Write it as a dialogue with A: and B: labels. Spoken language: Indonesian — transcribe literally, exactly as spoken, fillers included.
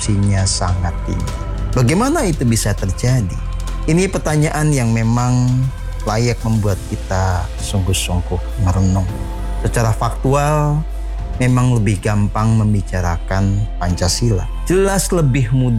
A: korupsinya sangat tinggi. Bagaimana itu bisa terjadi? Ini pertanyaan yang memang layak membuat kita sungguh-sungguh merenung. Secara faktual, memang lebih gampang membicarakan Pancasila. Jelas lebih mudah